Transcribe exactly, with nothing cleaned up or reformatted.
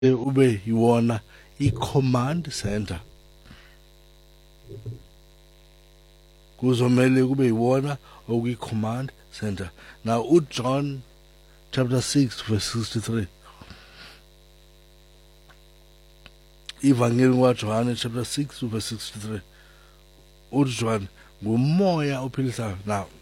ube yiwona i-command center. Kuzomele kube yiwona okuyi-command center. Now uJohn chapter six verse sixty-three. Ivangeli kaJohane chapter six verse sixty-three. uJohn ngumoya ophilisayo. Now